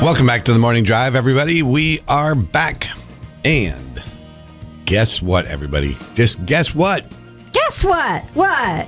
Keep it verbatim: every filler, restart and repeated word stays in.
Welcome back to the Morning Drive, everybody. We are back. And guess what, everybody? Just guess what? Guess what? What?